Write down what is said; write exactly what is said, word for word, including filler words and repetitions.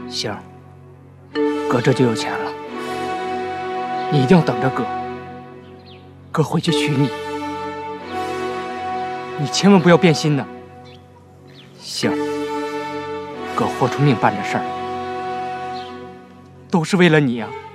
行，哥这就有钱了，你一定要等着哥，哥回去娶你，你千万不要变心呐。行，哥豁出命办这事儿，都是为了你啊。